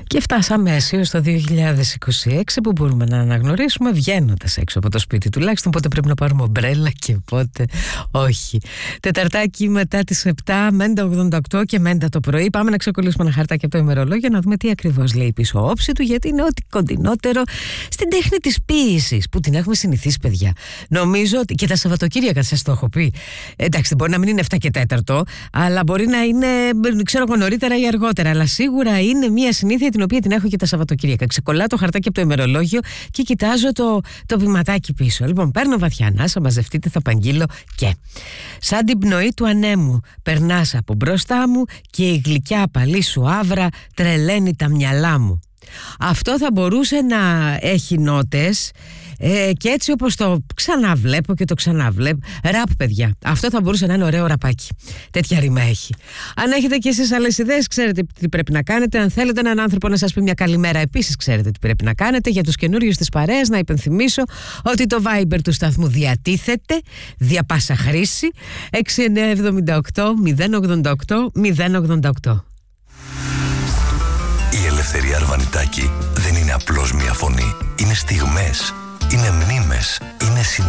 Και φτάσαμε αισίως στο 2026 που μπορούμε να αναγνωρίσουμε βγαίνοντας έξω από το σπίτι τουλάχιστον πότε πρέπει να πάρουμε ομπρέλα και πότε όχι. Τεταρτάκι μετά τις 7, μέντα 88 και μέντα το πρωί. Πάμε να ξεκολλήσουμε ένα χαρτάκι από το ημερολόγιο να δούμε τι ακριβώς λέει πίσω όψη του, γιατί είναι ό,τι κοντινότερο στην τέχνη της ποίησης που την έχουμε συνηθίσει, παιδιά. Νομίζω ότι και τα Σαββατοκύριακα σας το έχω πει. Εντάξει, μπορεί να μην είναι 7 και 4, αλλά μπορεί να είναι, ξέρω εγώ, νωρίτερα ή αργότερα. Αλλά σίγουρα είναι μια συνήθεια την οποία την έχω και τα Σαββατοκύριακα. Ξεκολλάω το χαρτάκι από το ημερολόγιο και κοιτάζω το βηματάκι πίσω. Λοιπόν, παίρνω βαθιά ανάσα, μαζευτείτε, θα παγγείλω και. Σαν την πνοή του ανέμου, περνάς από μπροστά μου και η γλυκιά απαλή σου άβρα τρελαίνει τα μυαλά μου. Αυτό θα μπορούσε να έχει νότες και έτσι όπως το ξαναβλέπω και το ξαναβλέπω. Ραπ, παιδιά. Αυτό θα μπορούσε να είναι ωραίο ραπάκι. Τέτοια ρήμα έχει. Αν έχετε κι εσείς άλλες ιδέες, ξέρετε τι πρέπει να κάνετε. Αν θέλετε έναν άνθρωπο να σας πει μια καλημέρα, επίσης ξέρετε τι πρέπει να κάνετε. Για τους καινούριους της παρέας, να υπενθυμίσω ότι το Viber του σταθμού διατίθεται δια πάσα χρήση 6978 088 088. Η Ελευθερία Αρβανιτάκη δεν είναι απλώς μια φωνή. Είναι στιγμές, είναι μνήμες, είναι συνέχεια.